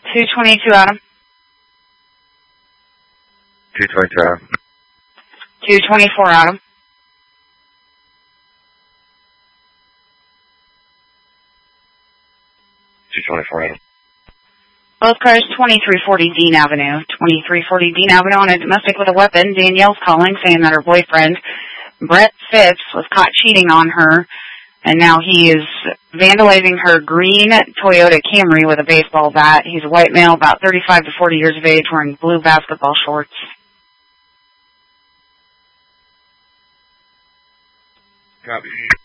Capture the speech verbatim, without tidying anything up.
two twenty-two, Adam. two twenty-two, Adam. two twenty-four, Adam. two twenty-four, Adam. Both cars, twenty-three forty Dean Avenue. twenty-three forty Dean Avenue on a domestic with a weapon. Danielle's calling, saying that her boyfriend, Brett Phipps, was caught cheating on her, and now he is vandalizing her green Toyota Camry with a baseball bat. He's a white male, about thirty-five to forty years of age, wearing blue basketball shorts. Copy.